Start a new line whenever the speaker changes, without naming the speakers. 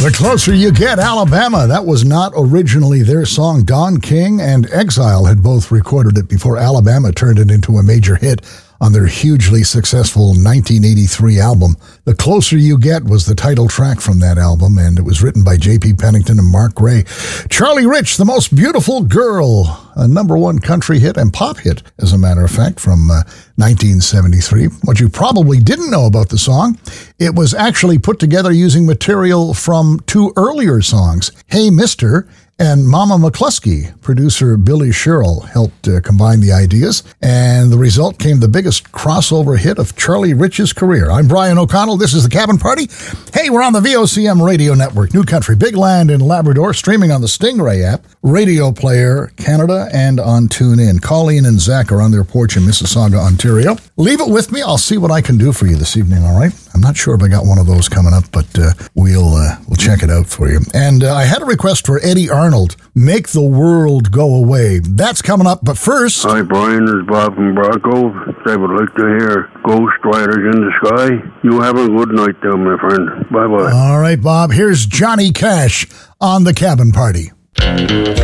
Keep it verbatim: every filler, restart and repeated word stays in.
The Closer You Get, Alabama. That was not originally their song. Don King and Exile had both recorded it before Alabama turned it into a major hit on their hugely successful nineteen eighty-three album. The Closer You Get was the title track from that album, and it was written by J P Pennington and Mark Gray. Charlie Rich, The Most Beautiful Girl, a number one country hit and pop hit, as a matter of fact, from uh, nineteen seventy-three. What you probably didn't know about the song, it was actually put together using material from two earlier songs, Hey Mister and Mama McCluskey. Producer Billy Sherrill helped uh, combine the ideas, and the result came the biggest crossover hit of Charlie Rich's career. I'm Brian O'Connell. This is The Cabin Party. Hey, we're on the V O C M Radio Network, New Country, Big Land in Labrador, streaming on the Stingray app, Radio Player Canada, and on TuneIn. Colleen and Zach are on their porch in Mississauga, Ontario. Leave it with me. I'll see what I can do for you this evening, all right? I'm not sure if I got one of those coming up, but uh, we'll uh, we'll check it out for you. And uh, I had a request for Eddie Arnold, Make the World Go Away. That's coming up, but first...
Hi, Brian. It's Bob from Bronco. I would like to hear Ghost Riders in the Sky. You have a good night there, my friend. Bye-bye.
All right, Bob. Here's Johnny Cash on The Cabin Party.